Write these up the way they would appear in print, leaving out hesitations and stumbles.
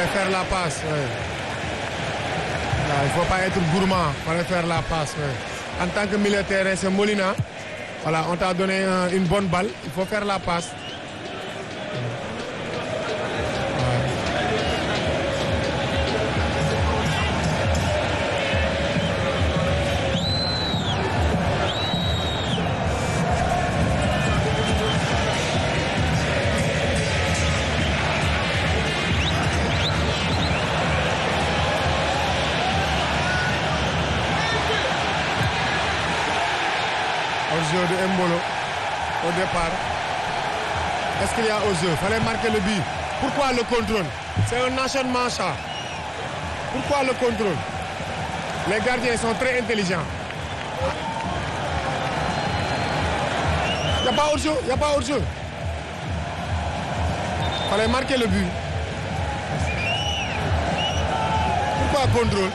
fallait faire la passe. Ouais. Là, il ne faut pas être gourmand. Il fallait faire la passe. Ouais. En tant que milieu de terrain, c'est Molina. Voilà, on t'a donné une bonne balle. Il faut faire la passe. Hors-jeu de Mbolo au départ. Est-ce qu'il y a hors-jeu? Il fallait marquer le but. Pourquoi le contrôle? C'est un enchaînement ça. Pourquoi le contrôle? Les gardiens sont très intelligents. Il n'y a pas hors-jeu, il n'y a pas hors-jeu. Il fallait marquer le but. Pourquoi contrôle?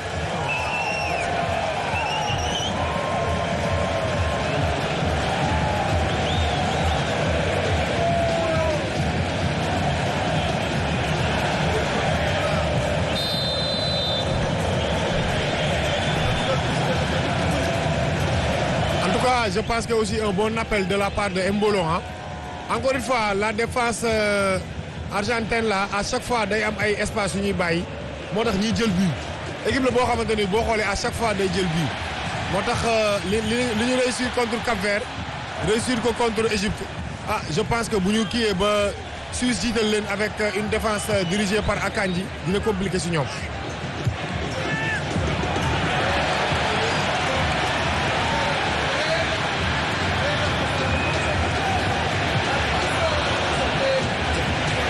Je pense que aussi un bon appel de la part de Mbolo. Hein. Encore une fois, la défense argentine là, à chaque fois day am ay espace yu ñuy bàyyi moo tax ñuy jël but. Équipe la boo xamante ni boo xoolee à chaque fois day jël but. Moo tax li ñu réussir contre Cap-Vert réussir ko contre Égypte. Ah, je pense que bu ñu kiiyee ba Suisse jiital leen avec une défense dirigée par Akanji dina compliqué si ñoom.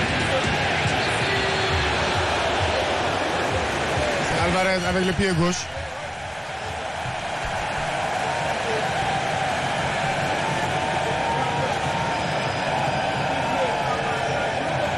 Alvarez avec le pied gauche.